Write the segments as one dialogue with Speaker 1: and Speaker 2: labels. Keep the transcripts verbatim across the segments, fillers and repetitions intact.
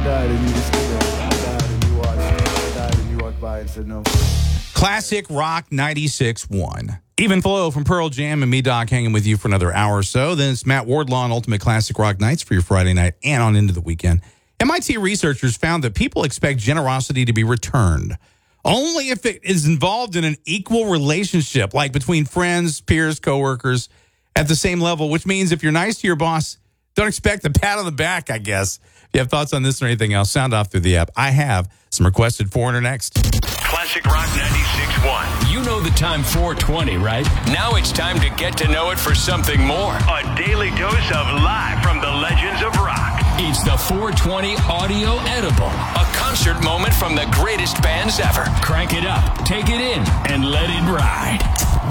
Speaker 1: died and you just stood there. I died and you watched. I died and you walked by and said no.
Speaker 2: Classic Rock ninety-six point one. Even Flow from Pearl Jam and me, Doc, hanging with you for another hour or so. Then it's Matt Wardlaw and Ultimate Classic Rock Nights for your Friday night and on into the weekend. M I T researchers found that people expect generosity to be returned only if it is involved in an equal relationship, like between friends, peers, coworkers at the same level, which means if you're nice to your boss, don't expect a pat on the back, I guess. If you have thoughts on this or anything else, sound off through the app. I have some requested for her next.
Speaker 3: Classic Rock ninety-six point one. You know the time four twenty, right? Now it's time to get to know it for something more. A daily dose of live from the legends of rock. It's the four twenty Audio Edible, a concert moment from the greatest bands ever. Crank it up, take it in, and let it ride.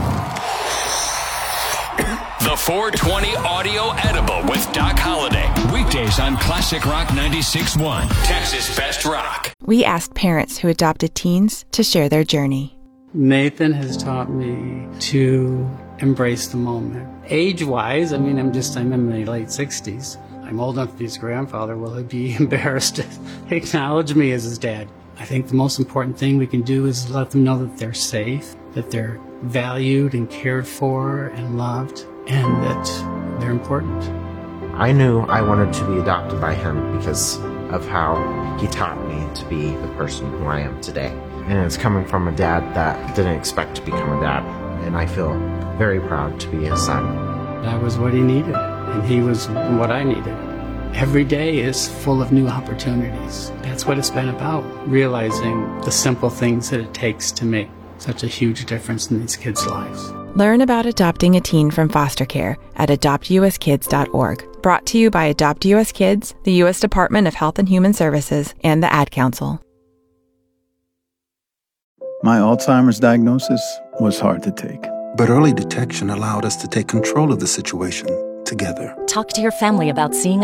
Speaker 3: The four twenty Audio Edible with Doc Holliday. Weekdays on Classic Rock ninety-six point one. Texas Best Rock.
Speaker 4: We asked parents who adopted teens to share their journey.
Speaker 5: Nathan has taught me to embrace the moment. Age-wise, I mean, I'm just, I'm in my late sixties. I'm old enough to be his grandfather. Will he be embarrassed to acknowledge me as his dad? I think the most important thing we can do is let them know that they're safe, that they're valued and cared for and loved, and that they're important.
Speaker 6: I knew I wanted to be adopted by him because of how he taught me to be the person who I am today. And it's coming from a dad that didn't expect to become a dad, and I feel very proud to be his son.
Speaker 5: That was what he needed, and he was what I needed. Every day is full of new opportunities. That's what it's been about, realizing the simple things that it takes to make such a huge difference in these kids' lives.
Speaker 4: Learn about adopting a teen from foster care at adopt u s kids dot org. Brought to you by Adopt U S Kids, the U S Department of Health and Human Services, and the Ad Council.
Speaker 1: My Alzheimer's diagnosis was hard to take.
Speaker 7: But early detection allowed us to take control of the situation together.
Speaker 8: Talk to your family about seeing a